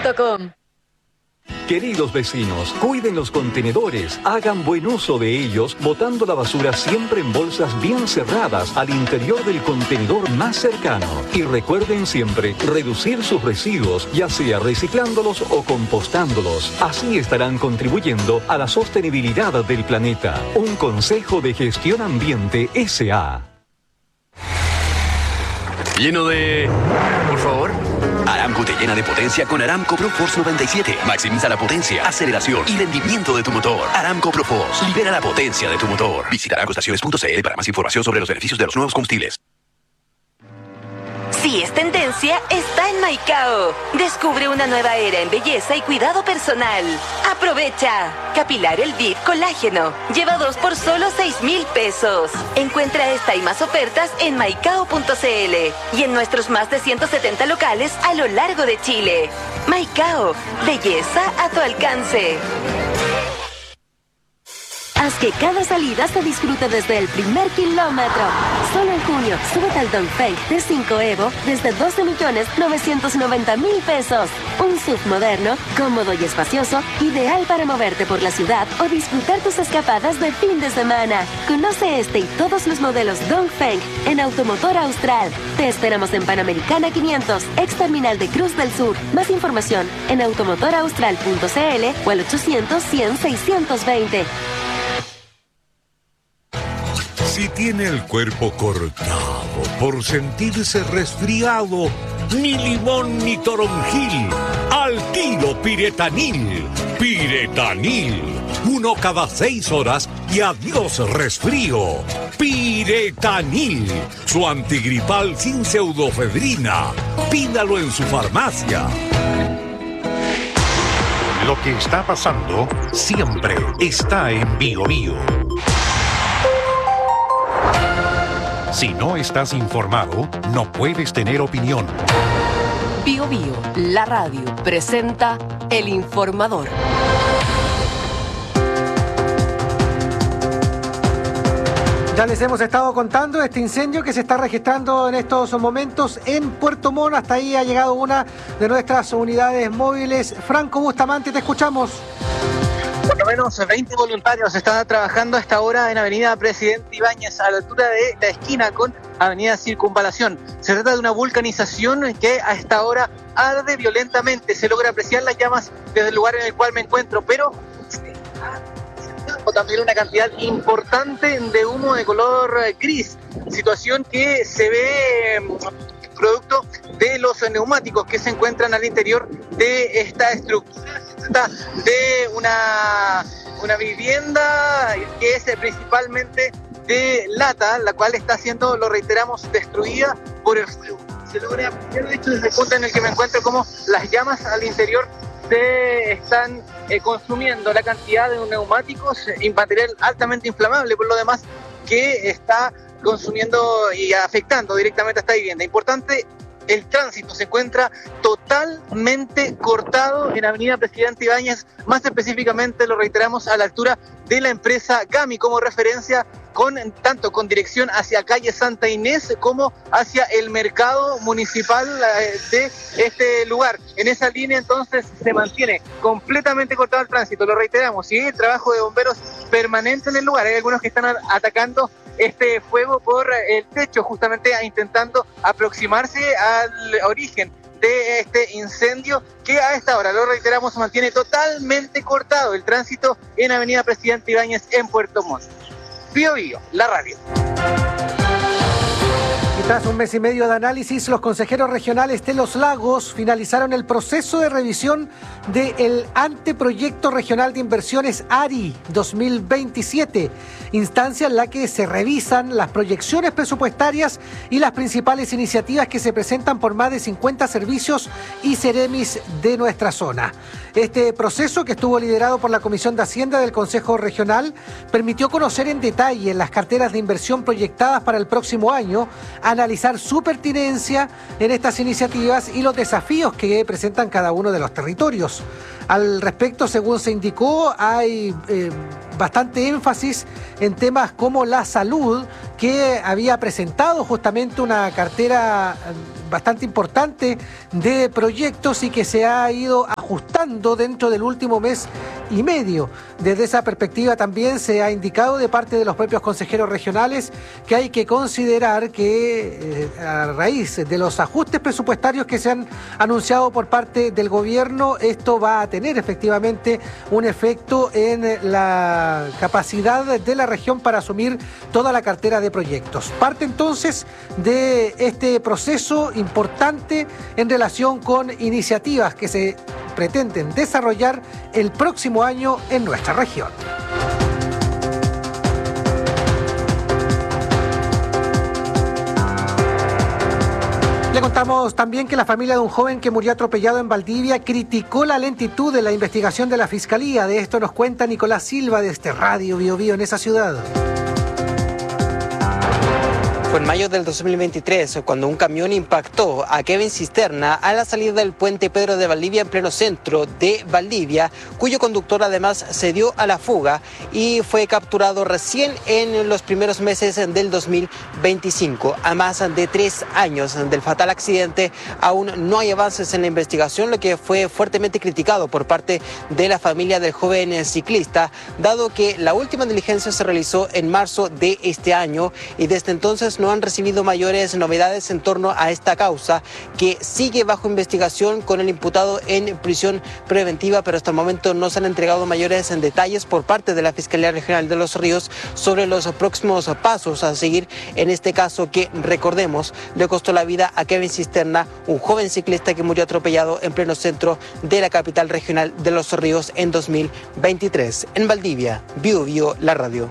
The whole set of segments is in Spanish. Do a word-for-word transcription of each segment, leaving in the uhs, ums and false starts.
punto com. Queridos vecinos, cuiden los contenedores, hagan buen uso de ellos, botando la basura siempre en bolsas bien cerradas al interior del contenedor más cercano. Y recuerden siempre reducir sus residuos, ya sea reciclándolos o compostándolos. Así estarán contribuyendo a la sostenibilidad del planeta. Un consejo de Gestión Ambiente S A Lleno de... Por favor. Aramco te llena de potencia con Aramco ProForce noventa y siete. Maximiza la potencia, aceleración y rendimiento de tu motor. Aramco ProForce. Libera la potencia de tu motor. Visita aramco estaciones punto c l para más información sobre los beneficios de los nuevos combustibles. Si es tendencia, está en Maicao. Descubre una nueva era en belleza y cuidado personal. ¡Aprovecha! Capilar El V I V Colágeno. Lleva dos por solo seis mil pesos. Encuentra esta y más ofertas en maicao punto c l y en nuestros más de ciento setenta locales a lo largo de Chile. Maicao. Belleza a tu alcance. Haz que cada salida se disfrute desde el primer kilómetro. Solo en junio, súbete al Dongfeng T cinco Evo desde doce millones novecientos noventa mil pesos. Un S U V moderno, cómodo y espacioso, ideal para moverte por la ciudad o disfrutar tus escapadas de fin de semana. Conoce este y todos los modelos Dongfeng en Automotor Austral. Te esperamos en Panamericana quinientos, ex terminal de Cruz del Sur. Más información en automotor austral punto c l o al ochocientos cien seiscientos veinte. Si tiene el cuerpo cortado por sentirse resfriado, ni limón ni toronjil, al tiro Piretanil. Piretanil, uno cada seis horas y adiós resfrío. Piretanil, su antigripal sin pseudofedrina. Pídalo en su farmacia. Lo que está pasando siempre está en Bio Bio. Si no estás informado, no puedes tener opinión. Bio Bio, la radio, presenta El Informador. Ya les hemos estado contando este incendio que se está registrando en estos momentos en Puerto Montt. Hasta ahí ha llegado una de nuestras unidades móviles. Franco Bustamante, te escuchamos. Por lo menos veinte voluntarios están trabajando a esta hora en Avenida Presidente Ibáñez, a la altura de la esquina con Avenida Circunvalación. Se trata de una vulcanización que a esta hora arde violentamente. Se logra apreciar las llamas desde el lugar en el cual me encuentro, pero también una cantidad importante de humo de color gris, situación que se ve producto de los neumáticos que se encuentran al interior de esta estructura. Se trata de una, una vivienda que es principalmente de lata, la cual está siendo, lo reiteramos, destruida por el fuego. Se logra apreciar, de hecho, desde el punto en el que me encuentro, como las llamas al interior se están eh, consumiendo la cantidad de neumáticos y material altamente inflamable, por lo demás, que está consumiendo y afectando directamente a esta vivienda. Importante, el tránsito se encuentra totalmente cortado en Avenida Presidente Ibáñez, más específicamente, lo reiteramos, a la altura de la empresa Gami, como referencia, con tanto con dirección hacia calle Santa Inés como hacia el mercado municipal de este lugar. En esa línea entonces se mantiene completamente cortado el tránsito, lo reiteramos, sigue el trabajo de bomberos permanente en el lugar. Hay algunos que están atacando este fuego por el techo, justamente intentando aproximarse al origen de este incendio, que a esta hora, lo reiteramos, se mantiene totalmente cortado el tránsito en Avenida Presidente Ibáñez en Puerto Montt. Bio Bio, la radio. Y tras un mes y medio de análisis, los consejeros regionales de Los Lagos finalizaron el proceso de revisión del anteproyecto regional de inversiones A R I dos mil veintisiete, instancia en la que se revisan las proyecciones presupuestarias y las principales iniciativas que se presentan por más de cincuenta servicios y seremis de nuestra zona. Este proceso, que estuvo liderado por la Comisión de Hacienda del Consejo Regional, permitió conocer en detalle las carteras de inversión proyectadas para el próximo año, analizar su pertinencia en estas iniciativas y los desafíos que presentan cada uno de los territorios. Al respecto, según se indicó, hay eh, bastante énfasis en temas como la salud, que había presentado justamente una cartera bastante importante de proyectos y que se ha ido ajustando dentro del último mes y medio. Desde esa perspectiva también se ha indicado de parte de los propios consejeros regionales que hay que considerar que eh, a raíz de los ajustes presupuestarios que se han anunciado por parte del gobierno, esto va a tener efectivamente un efecto en la capacidad de la región para asumir toda la cartera de proyectos. Parte entonces de este proceso importante en relación con iniciativas que se pretenden desarrollar el próximo año en nuestra región. Le contamos también que la familia de un joven que murió atropellado en Valdivia criticó la lentitud de la investigación de la Fiscalía. De esto nos cuenta Nicolás Silva de este Radio Bio Bio en esa ciudad. Fue en mayo del dos mil veintitrés cuando un camión impactó a Kevin Cisterna a la salida del puente Pedro de Valdivia en pleno centro de Valdivia, cuyo conductor además se dio a la fuga y fue capturado recién en los primeros meses del dos mil veinticinco. A más de tres años del fatal accidente, aún no hay avances en la investigación, lo que fue fuertemente criticado por parte de la familia del joven ciclista, dado que la última diligencia se realizó en marzo de este año y desde entonces no han recibido mayores novedades en torno a esta causa, que sigue bajo investigación con el imputado en prisión preventiva, pero hasta el momento no se han entregado mayores detalles por parte de la Fiscalía Regional de Los Ríos sobre los próximos pasos a seguir en este caso que, recordemos, le costó la vida a Kevin Cisterna, un joven ciclista que murió atropellado en pleno centro de la capital regional de Los Ríos en dos mil veintitrés. En Valdivia, Bio Bio, la radio.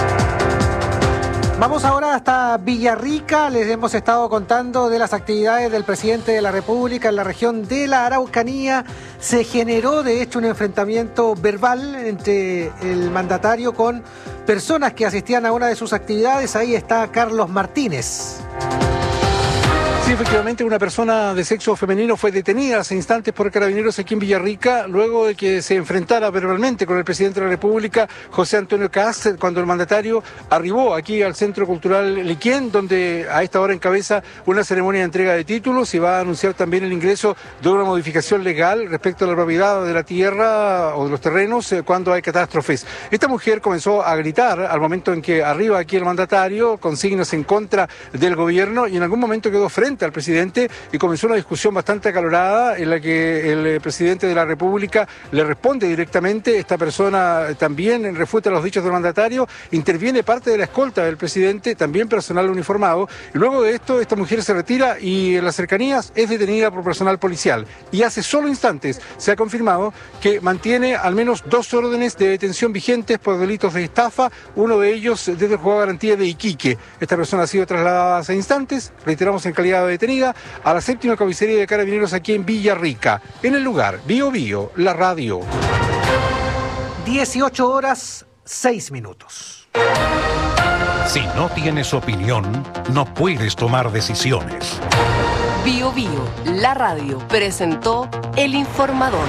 Vamos ahora hasta Villarrica. Les hemos estado contando de las actividades del presidente de la República en la región de la Araucanía. Se generó, de hecho, un enfrentamiento verbal entre el mandatario con personas que asistían a una de sus actividades. Ahí está Carlos Martínez. Sí, efectivamente, una persona de sexo femenino fue detenida hace instantes por carabineros aquí en Villarrica, luego de que se enfrentara verbalmente con el presidente de la República, José Antonio Kast, cuando el mandatario arribó aquí al Centro Cultural Liquén, donde a esta hora encabeza una ceremonia de entrega de títulos y va a anunciar también el ingreso de una modificación legal respecto a la propiedad de la tierra o de los terrenos cuando hay catástrofes. Esta mujer comenzó a gritar al momento en que arriba aquí el mandatario, con signos en contra del gobierno, y en algún momento quedó frente al presidente y comenzó una discusión bastante acalorada en la que el presidente de la República le responde directamente. Esta persona también refuta los dichos del mandatario, interviene parte de la escolta del presidente, también personal uniformado, y luego de esto esta mujer se retira y en las cercanías es detenida por personal policial. Y hace solo instantes se ha confirmado que mantiene al menos dos órdenes de detención vigentes por delitos de estafa, uno de ellos desde el juzgado de garantía de Iquique. Esta persona ha sido trasladada hace instantes, reiteramos, en calidad de detenida, a la séptima comisaría de carabineros aquí en Villarrica. En el lugar, Bio Bio, la radio. dieciocho horas, seis minutos. Si no tienes opinión, no puedes tomar decisiones. Bio Bio, la radio, presentó El Informador.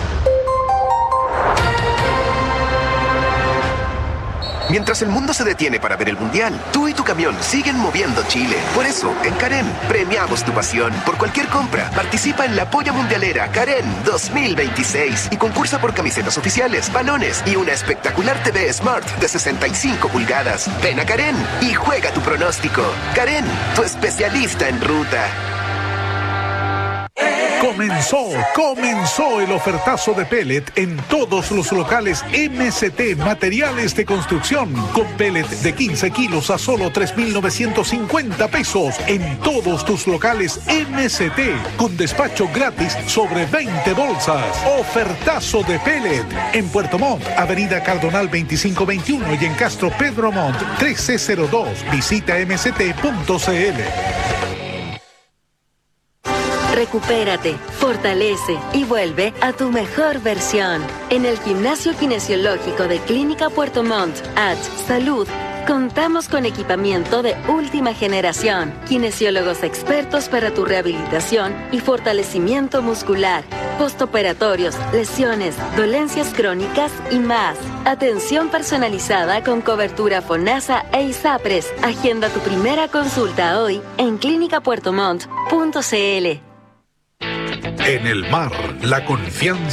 Mientras el mundo se detiene para ver el Mundial, tú y tu camión siguen moviendo Chile. Por eso, en Karen, premiamos tu pasión. Por cualquier compra, participa en la Polla Mundialera Karen dos mil veintiséis y concursa por camisetas oficiales, balones y una espectacular T V Smart de sesenta y cinco pulgadas. Ven a Karen y juega tu pronóstico. Karen, tu especialista en ruta. Comenzó, comenzó el ofertazo de pellet en todos los locales M C T Materiales de Construcción, con pellet de quince kilos a solo tres mil novecientos cincuenta pesos en todos tus locales M C T, con despacho gratis sobre veinte bolsas. Ofertazo de pellet en Puerto Montt, Avenida Cardonal veinticinco veintiuno, y en Castro Pedro Montt trece cero dos. Visita m c t punto c l. Recupérate, fortalece y vuelve a tu mejor versión. En el Gimnasio Kinesiológico de Clínica Puerto Montt, H Salud, contamos con equipamiento de última generación, kinesiólogos expertos para tu rehabilitación y fortalecimiento muscular, postoperatorios, lesiones, dolencias crónicas y más. Atención personalizada con cobertura FONASA e ISAPRES. Agenda tu primera consulta hoy en clínica puerto montt punto c l. En el mar, la confianza